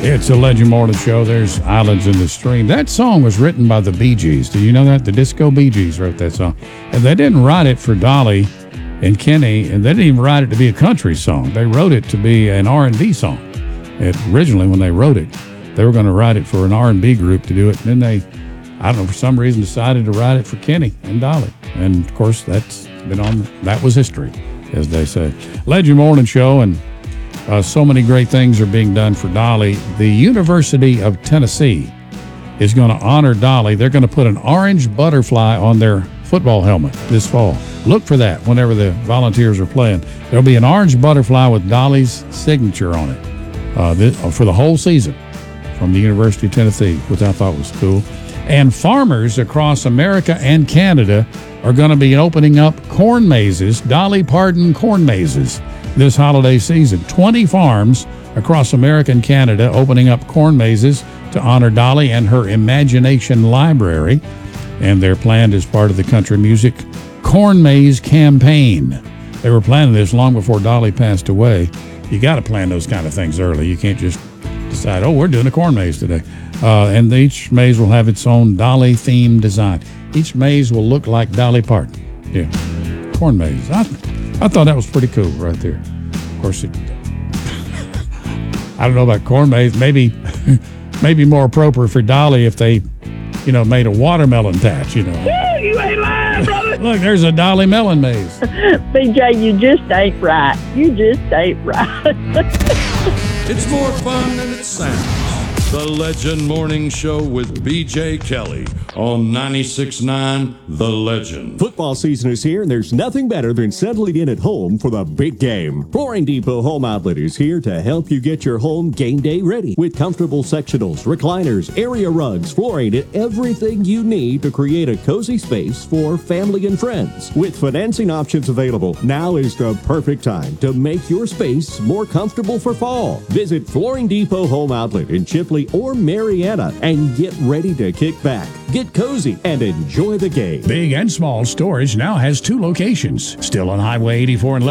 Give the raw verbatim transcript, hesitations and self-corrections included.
It's a Legend Morning Show. There's Islands in the Stream. That song was written by the Bee Gees. Do you know that? The Disco Bee Gees wrote that song. And they didn't write it for Dolly and Kenny, and they didn't even write it to be a country song. They wrote it to be an R and B song. It, originally, when they wrote it, they were going to write it for an R and B group to do it. And then they, I don't know, for some reason decided to write it for Kenny and Dolly. And, of course, that's been on, that was history, as they say. Legend Morning Show, and Uh, so many great things are being done for Dolly. The University of Tennessee is going to honor Dolly. They're going to put an orange butterfly on their football helmet this fall. Look for that whenever the Volunteers are playing. There'll be an orange butterfly with Dolly's signature on it uh, this, for the whole season from the University of Tennessee, which I thought was cool. And farmers across America and Canada are going to be opening up corn mazes, Dolly Parton corn mazes, this holiday season. twenty farms across America and Canada opening up corn mazes to honor Dolly and her Imagination Library. And they're planned as part of the country music Corn Maze campaign. They were planning this long before Dolly passed away. You got to plan those kind of things early. You can't just decide, oh, we're doing a corn maze today. Uh, and each maze will have its own Dolly-themed design. Each maze will look like Dolly Parton. Yeah, corn maze. I, I thought that was pretty cool right there. Of course, it, I don't know about corn maze. Maybe, maybe more appropriate for Dolly if they, you know, made a watermelon patch. You know. Woo, you ain't lying, brother. Look, there's a Dolly melon maze. B J, you just ain't right. You just ain't right. It's more fun than it sounds. The Legend Morning Show with B J Kelly on ninety-six point nine The Legend. Football season is here, and there's nothing better than settling in at home for the big game. Flooring Depot Home Outlet is here to help you get your home game day ready with comfortable sectionals, recliners, area rugs, flooring, and everything you need to create a cozy space for family and friends. With financing options available, now is the perfect time to make your space more comfortable for fall. Visit Flooring Depot Home Outlet in Chipley or Marietta and get ready to kick back, get cozy, and enjoy the game. Big and Small Storage now has two locations, still on Highway eighty-four in